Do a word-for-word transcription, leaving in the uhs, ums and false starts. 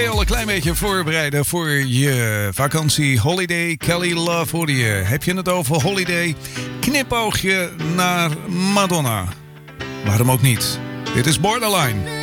Al een klein beetje voorbereiden voor je vakantie. Holiday, Kelly Love hoorde je. Heb je het over Holiday? Knipoogje naar Madonna. Waarom ook niet? Dit is Borderline.